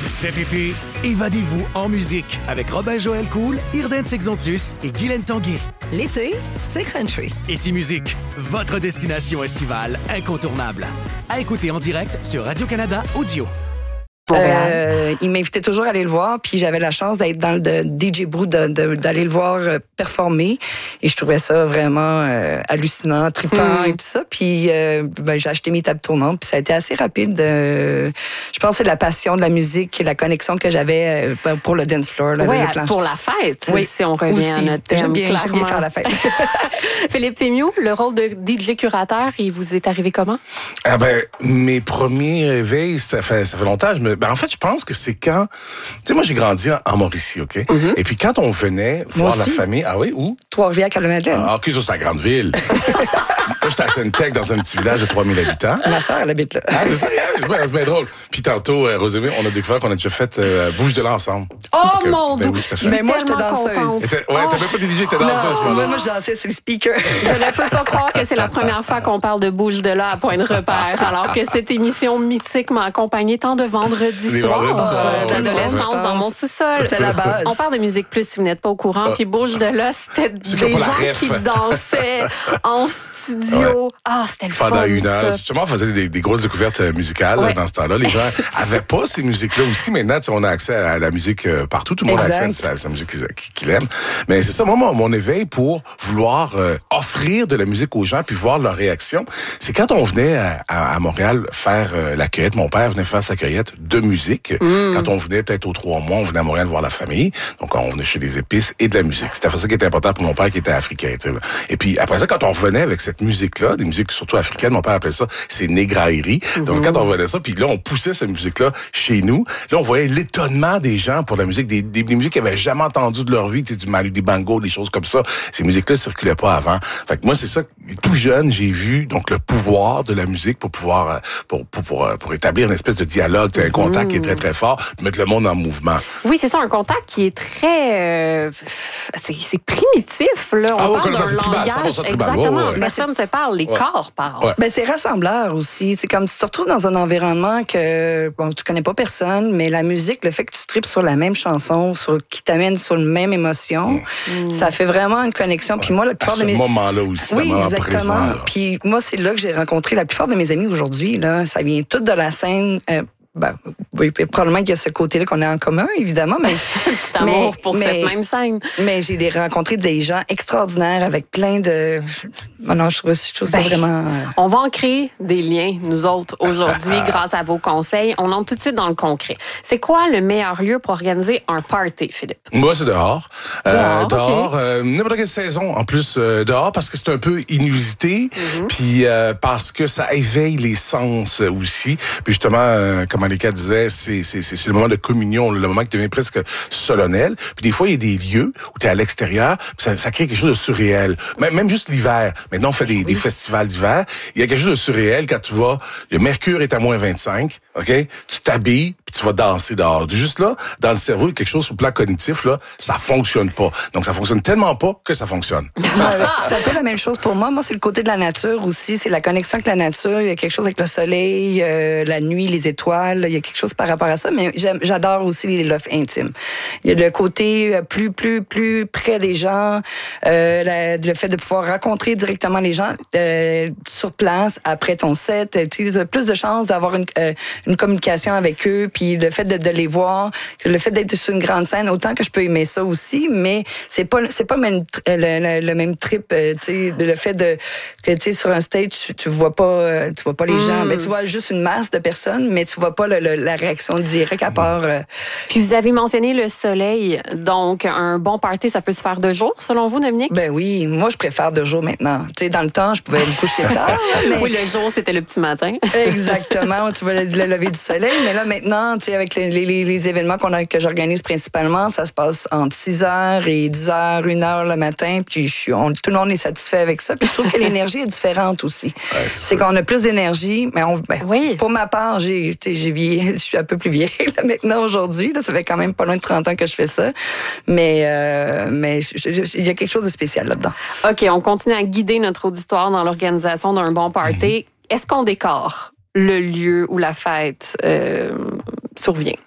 Cet été, évadez-vous en musique avec Robin-Joël Cool, Irden Sexontus et Guylaine Tanguay. L'été, c'est country. Ici Musique, votre destination estivale incontournable. À écouter en direct sur Radio-Canada Audio. Il m'invitait toujours à aller le voir, puis j'avais la chance d'être dans le DJ Brew, d'aller le voir performer. Et je trouvais ça vraiment hallucinant, trippant et tout ça. Puis j'ai acheté mes tables tournantes, puis ça a été assez rapide. Je pense que c'est la passion de la musique et la connexion que j'avais pour le dance floor. Là, pour la fête, oui, si on revient aussi. à notre thème. J'aime bien faire la fête. Philippe Fémieux, le rôle de DJ curateur, il vous est arrivé comment? Mes premiers réveils, ça fait longtemps. En fait, je pense que c'est quand... Tu sais, moi, j'ai grandi en Mauricie, OK? Mm-hmm. Et puis, quand on venait voir la famille... Ah oui, où? Trois-Rivières, Calomel-Madeleine. Ah, OK, ça, c'est la grande ville. Moi, j'étais à Sainte-Tech, dans un petit village de 3000 habitants. Ma sœur, elle habite là. Ah, c'est ça, c'est bien drôle. Puis tantôt, Rosemée, on a découvert qu'on a déjà fait Bouge de là ensemble. Oh, mon Dieu! Mais moi, j'étais danseuse. T'avais pas des DJ, t'étais danseuse. Moi, je dansais sur le speaker. Je ne peux pas croire que c'est la première fois qu'on parle de Bouge de là à Point de Repère, alors que cette émission mythique m'a accompagnée tant de vendredis soirs. D'adolescence dans mon sous-sol. C'était la base. On parle de Musique Plus si vous n'êtes pas au courant. Puis Bouge de là, c'était des gens qui dansaient en studio. Ouais. Ah, c'était le fun. Pendant une heure. Justement, on faisait des grosses découvertes musicales dans ce temps-là. Les gens avaient pas ces musiques-là aussi. Maintenant, on a accès à la musique partout. Tout le monde a accès à la musique qu'il aime. Mais c'est ça, moi, mon éveil pour vouloir offrir de la musique aux gens puis voir leur réaction. C'est quand on venait à Montréal faire la cueillette. Mon père venait faire sa cueillette de musique. Quand on venait peut-être aux 3 mois, on venait à Montréal voir la famille. Donc, on venait chez des épices et de la musique. C'était ça qui était important pour mon père qui était africain. Et puis, après ça, quand on revenait avec cette musique-là, des musiques surtout africaines, mon père appelait ça, c'est négraillerie. Donc, quand on revenait ça, puis là, on poussait cette musique-là chez nous. Là, on voyait l'étonnement des gens pour la musique, des musiques qu'ils n'avaient jamais entendues de leur vie, du Manu Dibango, des choses comme ça. Ces musiques-là circulaient pas avant. Fait que moi, c'est ça, tout jeune, j'ai vu donc le pouvoir de la musique pour pouvoir, pour établir une espèce de dialogue, un contact qui est très, très fort, mettre le monde en mouvement. Oui, c'est ça, un contact qui est très... c'est primitif, là. On parle d'un langage... Exactement. Personne ne se parle, les corps parlent. Ouais. Ben, c'est rassembleur aussi. C'est comme tu te retrouves dans un environnement que tu connais pas personne, mais la musique, le fait que tu tripes sur la même chanson, qui t'amène sur la même émotion, ça fait vraiment une connexion. Puis moi, la plupart de mes... moment-là aussi, oui, exactement. Présent, puis moi, c'est là que j'ai rencontré la plupart de mes amis aujourd'hui. Là, ça vient tout de la scène... oui, probablement qu'il y a ce côté-là qu'on a en commun, évidemment, mais... Petit amour pour cette même scène. Mais j'ai rencontré des gens extraordinaires avec plein de... Non, je trouve ça vraiment... On va en créer des liens, nous autres, aujourd'hui, grâce à vos conseils. On entre tout de suite dans le concret. C'est quoi le meilleur lieu pour organiser un party, Philippe? Moi, c'est dehors. Dehors, okay. N'importe quelle saison, en plus, dehors, parce que c'est un peu inusité, puis parce que ça éveille les sens aussi. Puis justement, comme Alika disait, c'est le moment de communion, le moment qui devient presque solennel. Puis des fois, il y a des lieux où tu es à l'extérieur, puis ça crée quelque chose de surréel. Même juste l'hiver. Maintenant, on fait des festivals d'hiver. Il y a quelque chose de surréel quand tu vas... Le mercure est à moins 25, OK? Tu t'habilles, puis tu vas danser dehors. Juste là, dans le cerveau, il y a quelque chose sur le plan cognitif, là, ça fonctionne pas. Donc, ça fonctionne tellement pas que ça fonctionne. C'est un peu la même chose pour moi. Moi, c'est le côté de la nature aussi. C'est la connexion avec la nature. Il y a quelque chose avec le soleil, la nuit, les étoiles. Il y a quelque chose par rapport à ça. Mais j'adore aussi les lofts intimes. Il y a le côté plus près des gens, le fait de pouvoir rencontrer directement les gens sur place après ton set. Tu as plus de chances d'avoir une communication avec eux, puis le fait de les voir, le fait d'être sur une grande scène, autant que je peux aimer ça aussi, mais c'est pas le même trip, tu sais, le fait que tu sais sur un stage tu vois pas les gens, mais tu vois juste une masse de personnes, mais tu vois pas la réaction directe à part. Puis vous avez mentionné le soleil, donc un bon party, ça peut se faire de jour, selon vous, Dominique? Ben oui, moi je préfère de jour maintenant. Tu sais, dans le temps, je pouvais me coucher tard. Mais... Oui, le jour, c'était le petit matin. Exactement, tu vois le lever du soleil, mais là maintenant, tu sais, avec les événements que j'organise principalement, ça se passe entre 6h et 10h, 1h le matin, puis tout le monde est satisfait avec ça. Puis je trouve que l'énergie est différente aussi. Ouais, c'est qu'on a plus d'énergie, mais oui. Pour ma part, j'ai vieilli, je suis un peu plus vieille là, maintenant aujourd'hui. Là, ça fait quand même pas loin de 30 ans que je fais ça, mais il y a quelque chose de spécial là-dedans. OK, on continue à guider notre auditoire dans l'organisation d'un bon party. Est-ce qu'on décore le lieu où la fête survient?